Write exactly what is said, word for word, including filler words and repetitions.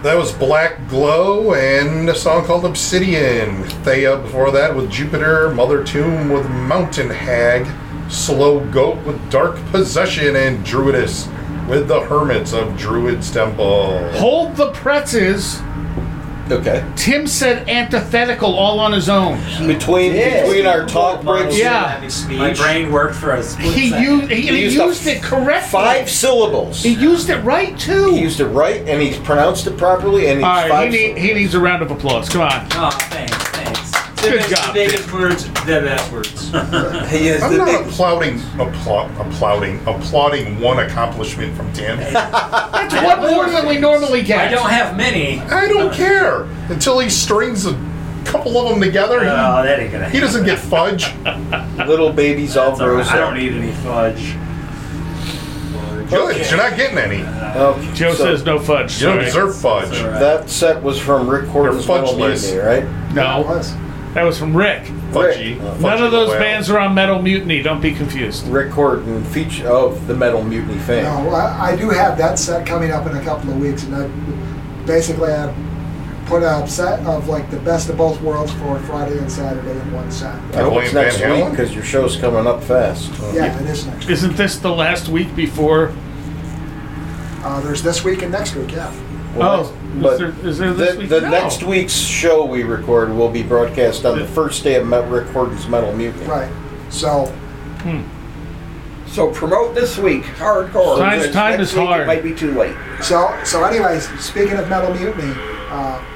That was Black Glow and a song called Obsidian. Thea before that with Jupiter, Mother Tomb with Mountain Hag, Slow Goat with Dark Possession, and Druidess with the Hermits of Druid's Temple. Hold the pretzes. Okay. Tim said antithetical all on his own. Between Yes. between our talk breaks, Yeah. My brain worked for a split He second. used he, He he used used, a it correctly. five syllables. He used it right too. He used it right, and he's pronounced it properly, and he's all right, he, five need, syllables. he needs a round of applause. Come on. Oh, thanks, thanks. Good the job. The biggest words, the best words. He is I'm the not big. applauding, applaud, applauding, applauding one accomplishment from Tim. That's one more than we normally I get. don't have many. I don't care until he strings a couple of them together. He, Oh, that ain't gonna he doesn't get fudge. Little babies all That's all right. grows I don't up. need any fudge. Good, 'cause you're not getting any. Okay, Joe so says no fudge. You don't Sorry. deserve fudge. That's all right. that set was from Rick Horton's You're Metal fudgeless. Mutiny, right? No, that was from Rick. Fudgy. Rick. Fudgy None of those well. bands are on Metal Mutiny. Don't be confused. Rick Horton, feature of the Metal Mutiny fame. No, I, I do have that set coming up in a couple of weeks, and I basically I put a set of like the best of both worlds for Friday and Saturday in one set. I hope William it's next Van week Halen? because your show's coming up fast. Yeah, it is next week. Isn't this the last week before? Uh, there's this week and next week, yeah. Oh, but is there, is there this the, week? the No. next week's show we record will be broadcast on the first day of Met Rick Horton's Metal Mutiny. Right. So, So promote this week, hardcore. Time- because time next is week hard. It might be too late. so, so anyways, speaking of Metal Mutiny, uh,